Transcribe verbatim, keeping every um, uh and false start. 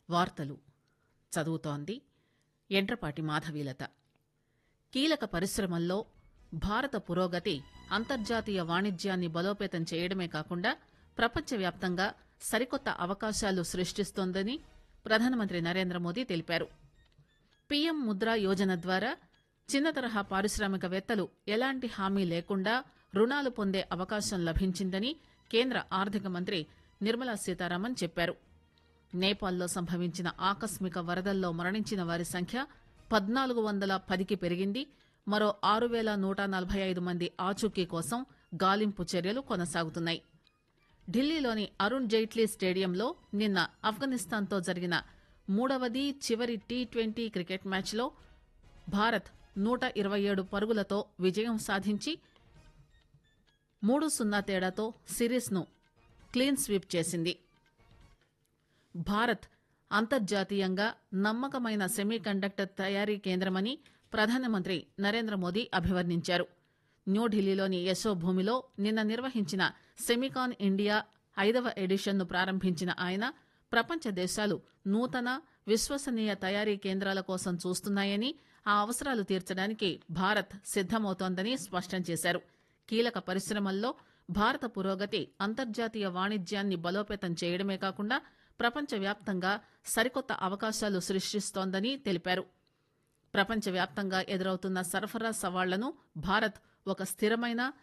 వార్తలు చదువుతోంది ఎండ్రపాటి మాధవీలత. కీలక పరిశ్రమల్లో భారత పురోగతి అంతర్జాతీయ వాణిజ్యాన్ని బలోపేతం చేయడమే కాకుండా ప్రపంచవ్యాప్తంగా సరికొత్త అవకాశాలు సృష్టిస్తోందని ప్రధానమంత్రి నరేంద్రమోదీ తెలిపారు. పీఎం ముద్రా యోజన ద్వారా చిన్న తరహా పారిశ్రామికవేత్తలు ఎలాంటి హామీ లేకుండా రుణాలు పొందే అవకాశం లభించిందని కేంద్ర ఆర్థిక మంత్రి నిర్మలా సీతారామన్ చెప్పారు. నేపాల్లో సంభవించిన ఆకస్మిక వరదల్లో మరణించిన వారి సంఖ్య పద్నాలుగు వందల పదికి పెరిగింది. మరో ఆరు పేల నూట నలభై ఐదు మంది ఆచూకీ కోసం గాలింపు చర్యలు కొనసాగుతున్నాయి. ఢిల్లీలోని అరుణ్ జైట్లీ స్టేడియంలో నిన్న ఆఫ్ఘనిస్తాన్తో జరిగిన మూడవది చివరి టీ ట్వంటీ క్రికెట్ మ్యాచ్లో భారత్ నూట ఇరవై ఏడు పరుగులతో విజయం సాధించి మూడు సున్నా తేడాతో సిరీస్ను క్లీన్ స్వీప్ చేసింది. భారత్ అంతర్జాతీయంగా నమ్మకమైన సెమీకండక్టర్ తయారీ కేంద్రమని ప్రధానమంత్రి నరేంద్రమోదీ అభివర్ణించారు. న్యూఢిల్లీలోని యశోభూమిలో నిన్న నిర్వహించిన సెమికాన్ ఇండియా ఐదవ ఎడిషన్ను ప్రారంభించిన ఆయన ప్రపంచ దేశాలు నూతన విశ్వసనీయ తయారీ కేంద్రాల కోసం చూస్తున్నాయని, ఆ అవసరాలు తీర్చడానికి భారత్ సిద్దమవుతోందని స్పష్టం చేశారు. కీలక పరిశ్రమల్లో భారత పురోగతి అంతర్జాతీయ వాణిజ్యాన్ని బలోపేతం చేయడమే కాకుండా ప్రపంచవ్యాప్తంగా సరికొత్త అవకాశాలు సృష్టిస్తోందని తెలిపారు. ప్రపంచవ్యాప్తంగా ఎదురవుతున్న సరఫరా సవాళ్లను భారత్ ఒక స్థిరమైన